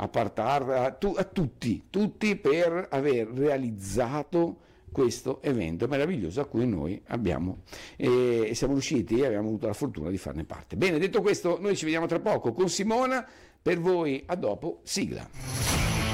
a Partar, a tutti per aver realizzato questo evento meraviglioso a cui noi siamo riusciti e abbiamo avuto la fortuna di farne parte. Bene, detto questo, noi ci vediamo tra poco con Simona, per voi a dopo, sigla.